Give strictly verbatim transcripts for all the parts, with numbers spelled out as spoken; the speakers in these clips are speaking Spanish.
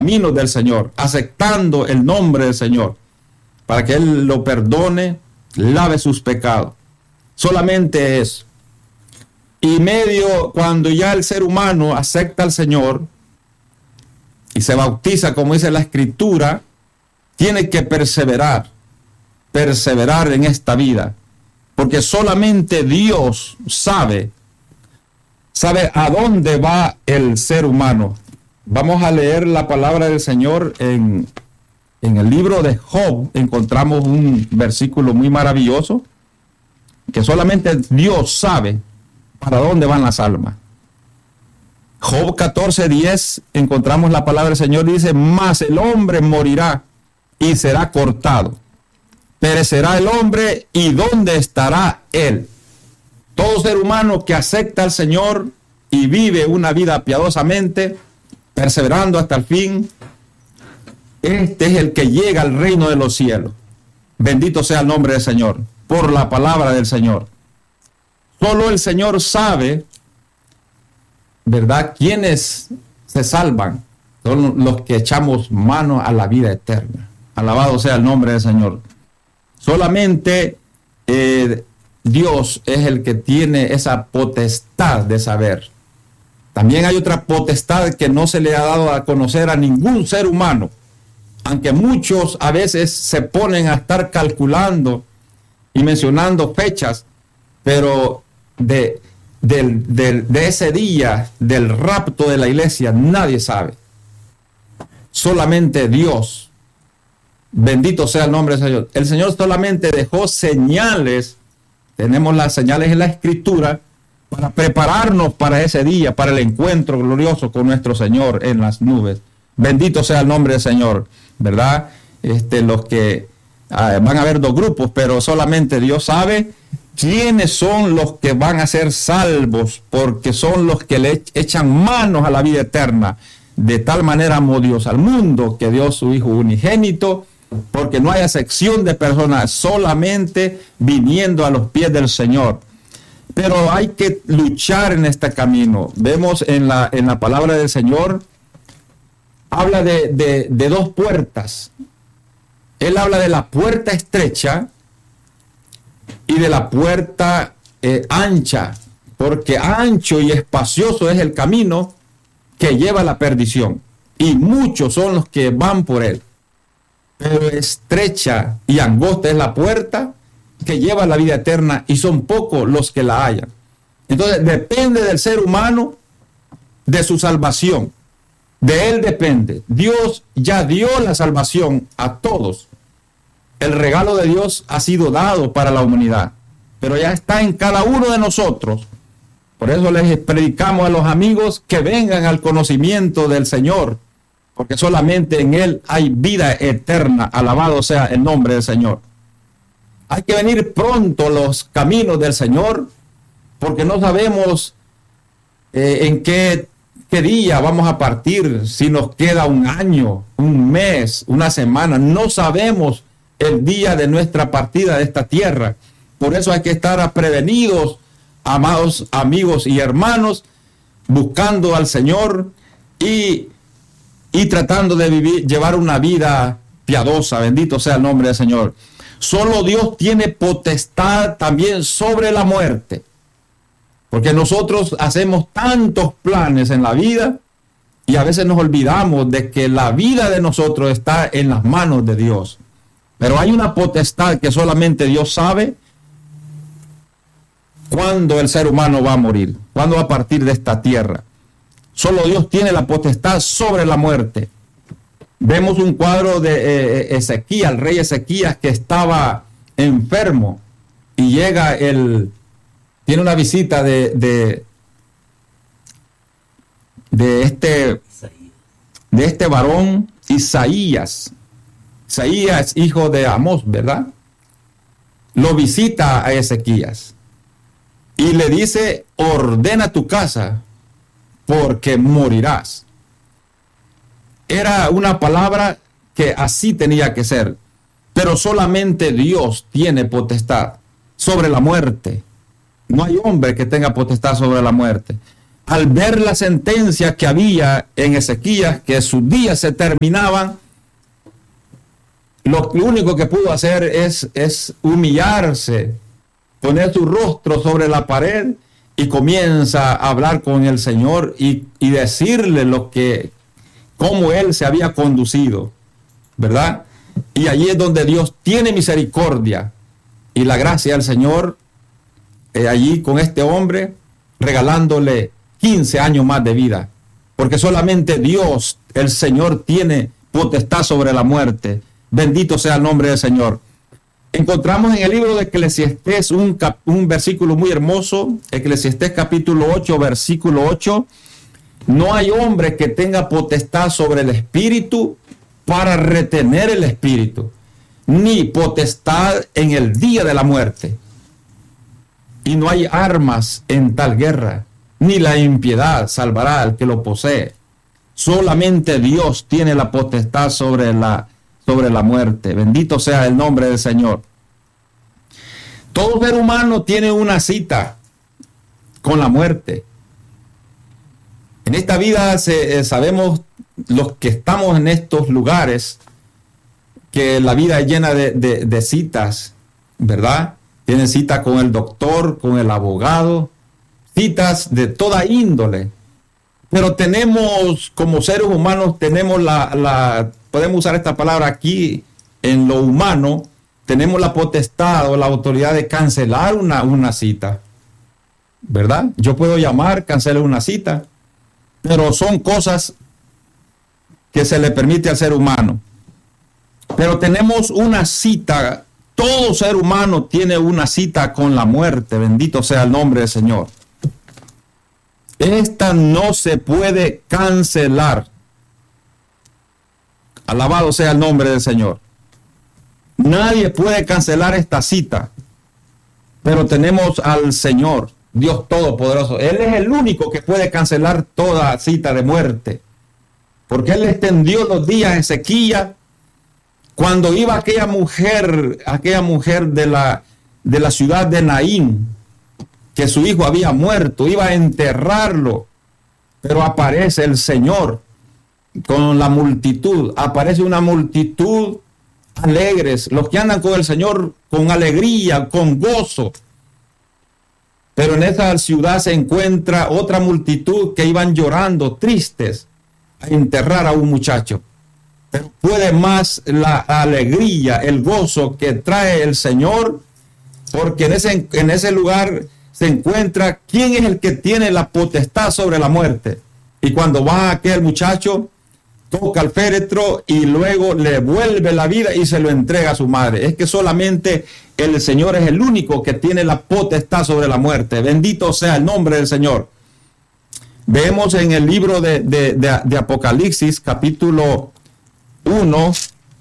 caminos del Señor, aceptando el nombre del Señor, para que Él lo perdone, lave sus pecados. Solamente eso. Y medio, cuando ya el ser humano acepta al Señor y se bautiza, como dice la Escritura, tiene que perseverar, perseverar en esta vida, porque solamente Dios sabe, sabe a dónde va el ser humano. Vamos a leer la palabra del Señor en, en el libro de Job. Encontramos un versículo muy maravilloso, que solamente Dios sabe para dónde van las almas. Job catorce diez, encontramos la palabra del Señor, dice: mas el hombre morirá y será cortado. Perecerá el hombre, ¿y dónde estará él? Todo ser humano que acepta al Señor y vive una vida piadosamente, perseverando hasta el fin, este es el que llega al reino de los cielos. Bendito sea el nombre del Señor, por la palabra del Señor. Solo el Señor sabe, ¿verdad?, quiénes se salvan. Son los que echamos mano a la vida eterna. Alabado sea el nombre del Señor. Solamente eh, Dios es el que tiene esa potestad de saber. También hay otra potestad que no se le ha dado a conocer a ningún ser humano, aunque muchos a veces se ponen a estar calculando y mencionando fechas, pero de, del, del, de ese día del rapto de la iglesia nadie sabe. Solamente Dios. Bendito sea el nombre del Señor. El Señor solamente dejó señales, tenemos las señales en la Escritura, para prepararnos para ese día, para el encuentro glorioso con nuestro Señor en las nubes. Bendito sea el nombre del Señor, ¿verdad? Este, los que ah, van a haber dos grupos, pero solamente Dios sabe quiénes son los que van a ser salvos, porque son los que le echan manos a la vida eterna. De tal manera amó Dios al mundo, que dio su Hijo unigénito, porque no hay acepción de personas, solamente viniendo a los pies del Señor. Pero hay que luchar en este camino. Vemos en la, en la palabra del Señor, habla de, de, de dos puertas. Él habla de la puerta estrecha y de la puerta eh, ancha, porque ancho y espacioso es el camino que lleva a la perdición, y muchos son los que van por él. Pero estrecha y angosta es la puerta que lleva a la vida eterna, y son pocos los que la hallan. Entonces depende del ser humano, de su salvación. De él depende. Dios ya dio la salvación a todos. El regalo de Dios ha sido dado para la humanidad, pero ya está en cada uno de nosotros. Por eso les predicamos a los amigos que vengan al conocimiento del Señor, porque solamente en Él hay vida eterna. Alabado sea el nombre del Señor. Hay que venir pronto a los caminos del Señor, porque no sabemos eh, en qué, qué día vamos a partir, si nos queda un año, un mes, una semana. No sabemos el día de nuestra partida de esta tierra. Por eso hay que estar prevenidos, amados amigos y hermanos, buscando al Señor y, y tratando de vivir, llevar una vida piadosa. Bendito sea el nombre del Señor. Solo Dios tiene potestad también sobre la muerte, porque nosotros hacemos tantos planes en la vida y a veces nos olvidamos de que la vida de nosotros está en las manos de Dios. Pero hay una potestad que solamente Dios sabe cuándo el ser humano va a morir, cuándo va a partir de esta tierra. Solo Dios tiene la potestad sobre la muerte. Vemos un cuadro de eh, Ezequías, el rey Ezequías, que estaba enfermo y llega el, tiene una visita de, de, de este, de este varón Isaías. Isaías, hijo de Amós, ¿verdad? Lo visita a Ezequías y le dice: ordena tu casa porque morirás. Era una palabra que así tenía que ser, pero solamente Dios tiene potestad sobre la muerte. No hay hombre que tenga potestad sobre la muerte. al ver la sentencia que había en Ezequías, que sus días se terminaban, lo único que pudo hacer es, es humillarse, poner su rostro sobre la pared y comienza a hablar con el Señor y, y decirle lo que, cómo él se había conducido, ¿verdad? Y allí es donde Dios tiene misericordia y la gracia del Señor, eh, allí con este hombre, regalándole quince años más de vida, porque solamente Dios, el Señor, tiene potestad sobre la muerte. Bendito sea el nombre del Señor. Encontramos en el libro de Eclesiastés un, cap, un versículo muy hermoso, Eclesiastés capítulo ocho, versículo ocho. No hay hombre que tenga potestad sobre el espíritu para retener el espíritu, ni potestad en el día de la muerte. Y no hay armas en tal guerra, ni la impiedad salvará al que lo posee. Solamente Dios tiene la potestad sobre la sobre la muerte. Bendito sea el nombre del Señor. Todo ser humano tiene una cita con la muerte. En esta vida se, eh, sabemos los que estamos en estos lugares que la vida es llena de, de, de citas, ¿verdad? Tienen cita con el doctor, con el abogado, citas de toda índole. Pero tenemos, como seres humanos, tenemos la, la podemos usar esta palabra aquí, en lo humano, tenemos la potestad o la autoridad de cancelar una, una cita, ¿verdad? Yo puedo llamar, cancelar una cita, pero son cosas que se le permite al ser humano. Pero tenemos una cita, todo ser humano tiene una cita con la muerte, bendito sea el nombre del Señor. Esta no se puede cancelar. Alabado sea el nombre del Señor. Nadie puede cancelar esta cita, pero tenemos al Señor, Dios Todopoderoso. Él es el único que puede cancelar toda cita de muerte, porque Él extendió los días en sequía. Cuando iba aquella mujer, aquella mujer de la, de la ciudad de Naín, que su hijo había muerto, iba a enterrarlo, pero aparece el Señor con la multitud, aparece una multitud alegres, los que andan con el Señor con alegría, con gozo. Pero en esa ciudad se encuentra otra multitud que iban llorando, tristes, a enterrar a un muchacho. Pero puede más la alegría, el gozo que trae el Señor, porque en ese, en ese lugar se encuentra quién es el que tiene la potestad sobre la muerte. Y cuando va aquel muchacho, toca el féretro y luego le vuelve la vida y se lo entrega a su madre. Es que solamente el Señor es el único que tiene la potestad sobre la muerte. Bendito sea el nombre del Señor. Vemos en el libro de, de, de, de Apocalipsis, capítulo uno.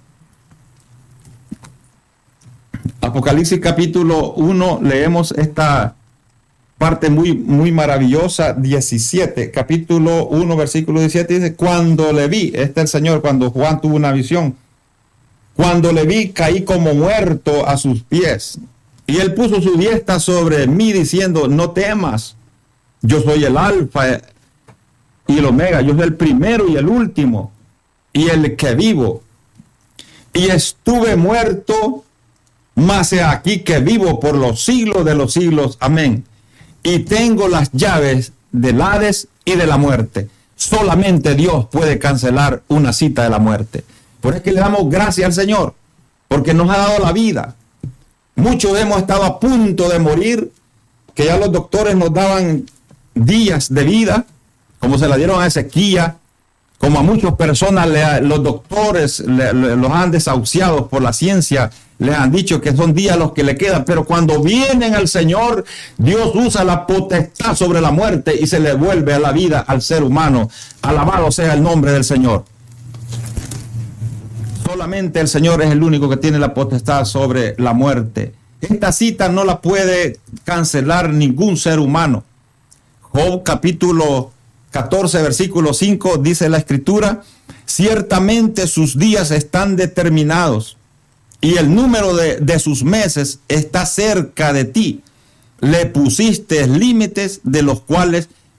Apocalipsis capítulo uno, leemos esta parte muy, muy maravillosa, diecisiete, capítulo uno, versículo diecisiete, dice, cuando le vi, este es el Señor, cuando Juan tuvo una visión, cuando le vi, caí como muerto a sus pies, y él puso su diestra sobre mí, diciendo, no temas, yo soy el alfa y el omega, yo soy el primero y el último, y el que vivo, y estuve muerto, mas he aquí que vivo por los siglos de los siglos, amén. Y tengo las llaves del Hades y de la muerte. Solamente Dios puede cancelar una cita de la muerte. Por eso es que le damos gracias al Señor, porque nos ha dado la vida. Muchos hemos estado a punto de morir, que ya los doctores nos daban días de vida, como se la dieron a Ezequías, como a muchas personas le, los doctores le, le, los han desahuciado por la ciencia, les han dicho que son días los que le quedan, pero cuando vienen al Señor, Dios usa la potestad sobre la muerte y se le vuelve a la vida al ser humano. Alabado sea el nombre del Señor. Solamente el Señor es el único que tiene la potestad sobre la muerte. Esta cita no la puede cancelar ningún ser humano. Job capítulo catorce, versículo cinco, dice la Escritura, ciertamente sus días están determinados y el número de, de sus meses está cerca de ti. Le pusiste límites de los cuales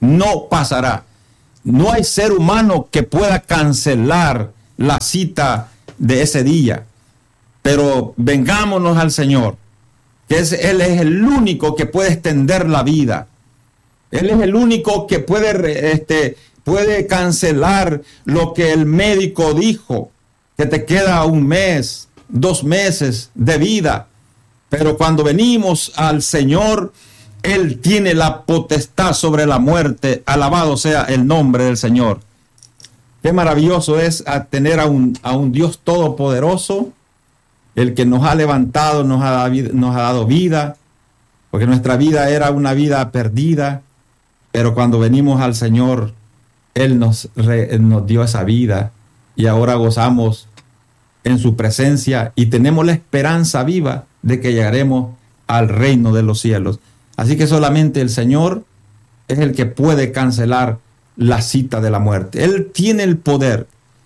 no pasará. No hay ser humano que pueda cancelar la cita de ese día. Pero vengámonos al Señor, que es, Él es el único que puede extender la vida. Él es el único que puede, este, puede cancelar lo que el médico dijo, que te queda un mes, dos meses de vida. Pero cuando venimos al Señor, Él tiene la potestad sobre la muerte. Alabado sea el nombre del Señor. Qué maravilloso es tener a un, a un Dios todopoderoso, el que nos ha levantado, nos ha, nos ha dado vida, porque nuestra vida era una vida perdida, pero cuando venimos al Señor, Él nos, re, nos dio esa vida y ahora gozamos en su presencia y tenemos la esperanza viva de que llegaremos al reino de los cielos. Así que solamente el Señor es el que puede cancelar la cita de la muerte. Él tiene el poder,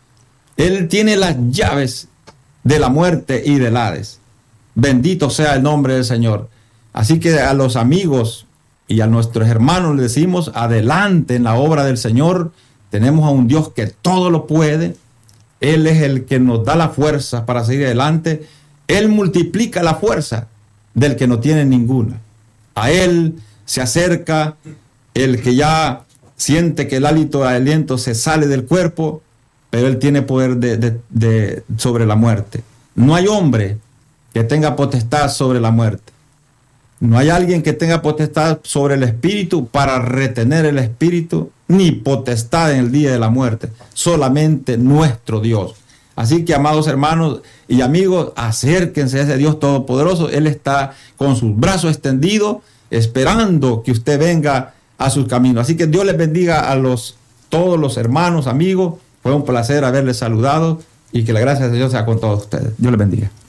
Él tiene las llaves de la muerte y del Hades. Bendito sea el nombre del Señor. Así que a los amigos y a nuestros hermanos les decimos, adelante en la obra del Señor. Tenemos a un Dios que todo lo puede. Él es el que nos da la fuerza para seguir adelante. Él multiplica la fuerza del que no tiene ninguna. A Él se acerca el que ya siente que el hálito de aliento se sale del cuerpo, pero Él tiene poder de, de, de, sobre la muerte. No hay hombre que tenga potestad sobre la muerte. No hay alguien que tenga potestad sobre el espíritu para retener el espíritu, ni potestad en el día de la muerte. Solamente nuestro Dios. Así que, amados hermanos y amigos, acérquense a ese Dios todopoderoso. Él está con sus brazos extendidos, esperando que usted venga a sus caminos. Así que Dios les bendiga a los, todos los hermanos, amigos. Fue un placer haberles saludado y que la gracia de Dios sea con todos ustedes. Dios les bendiga.